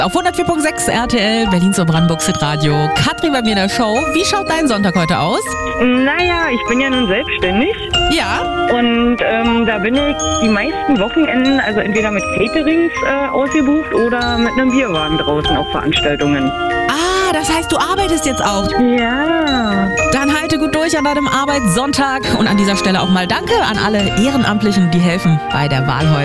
Auf 104.6 RTL, Berlin zur Brandenburg Hit Radio. Katrin bei mir in der Show. Wie schaut dein Sonntag heute aus? Naja, ich bin ja nun selbstständig. Ja. Und da bin ich die meisten Wochenenden, also entweder mit Caterings ausgebucht oder mit einem Bierwagen draußen auf Veranstaltungen. Ah, das heißt, du arbeitest jetzt auch. Ja. Dann halte gut durch an deinem Arbeitssonntag. Und an dieser Stelle auch mal Danke an alle Ehrenamtlichen, die helfen bei der Wahl heute.